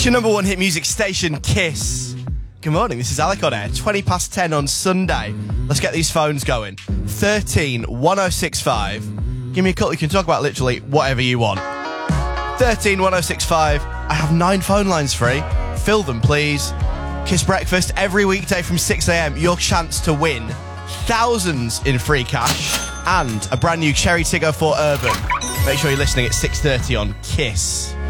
It's your number one hit music station, Kiss. Good morning, this is Alec on air, 20 past 10 on Sunday. Let's get these phones going. 13 1065. Give me a call, you can talk about literally whatever you want. 13 1065. I have 9 phone lines free. Fill them, please. Kiss Breakfast every weekday from 6 a.m. Your chance to win thousands in free cash and a brand new Cherry Tiggo 4 Urban. Make sure you're listening at 6:30 on Kiss.